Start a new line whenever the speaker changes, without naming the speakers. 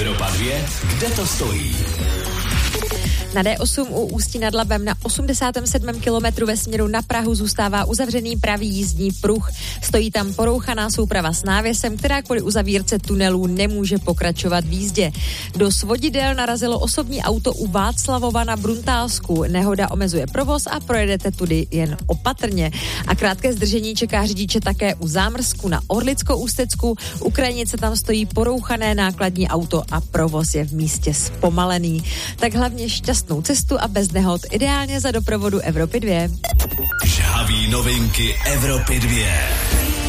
Evropa 2, kde to stojí?
Na D8 u Ústí nad Labem na 87. kilometru ve směru na Prahu zůstává uzavřený pravý jízdní pruh. Stojí tam porouchaná souprava s návěsem, která kvůli uzavírce tunelů nemůže pokračovat v jízdě. Do svodidel narazilo osobní auto u Václavova na Bruntálsku. Nehoda omezuje provoz a projedete tudy jen opatrně. A krátké zdržení čeká řidiče také u Zámrsku na Orlicko-Ústecku. U Krajnice tam stojí porouchané nákladní auto a provoz je v místě zpomalený. Tak hlavně šťastnou cestu a bez nehod, ideálně za doprovodu Evropy 2.
Žhaví novinky Evropy 2.